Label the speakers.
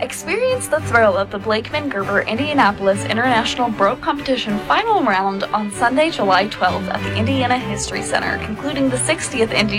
Speaker 1: Experience the thrill of the Blakeman Gerber Indianapolis International Broke Competition final round on Sunday, July 12th at the Indiana History Center, concluding the 60th Indiana